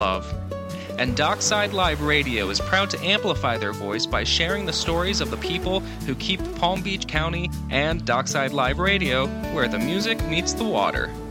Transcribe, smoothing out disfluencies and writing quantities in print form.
love. And Dockside Live Radio is proud to amplify their voice by sharing the stories of the people who keep Palm Beach County and Dockside Live Radio where the music meets the water.